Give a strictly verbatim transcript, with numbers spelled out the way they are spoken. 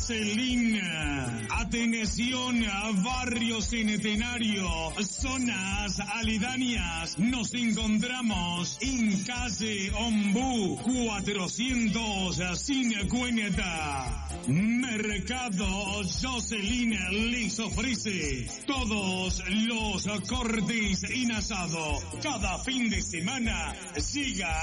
Celina, atención a Barrio Centenario, zonas aledañas. Nos encontramos en calle Ombú cuatrocientos cincuenta. Mercado Jocelyn les ofrece todos los cortes en asado. Cada fin de semana llega